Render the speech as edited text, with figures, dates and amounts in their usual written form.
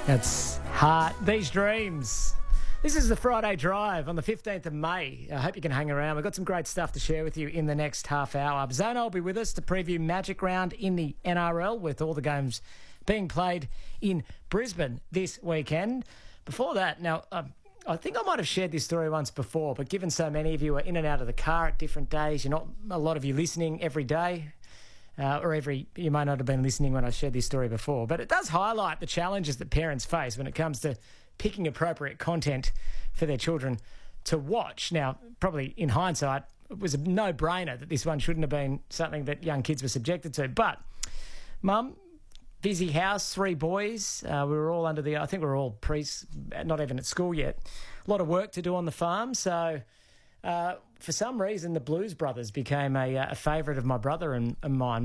That's Heart These Dreams. This is the Friday Drive on the 15th of May. I hope you can hang around. We've got some great stuff to share with you in the next half hour. Zona will be with us to preview Magic Round in the NRL with all the games being played in Brisbane this weekend. Before that, now, I think I might have shared this story once before, but given so many of you are in and out of the car at different days, you're not a lot of you listening every day. You may not have been listening when I shared this story before, but it does highlight the challenges that parents face when it comes to picking appropriate content for their children to watch. Now, probably in hindsight, it was a no-brainer that this one shouldn't have been something that young kids were subjected to. But, Mum, busy house, 3 boys. We were all I think we were all not even at school yet. A lot of work to do on the farm, so... for some reason, the Blues Brothers became a favourite of my brother and mine.